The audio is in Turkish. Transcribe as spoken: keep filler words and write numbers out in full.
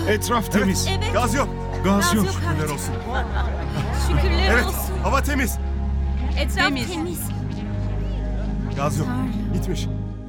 Etraf temiz. Evet. Gaz yok. Gaz, Gaz yok. yok. Şükürler olsun. Şükürler Evet, olsun. hava temiz. Etraf Temiz. temiz. Gaz yok. Tanrım. Gitmiş.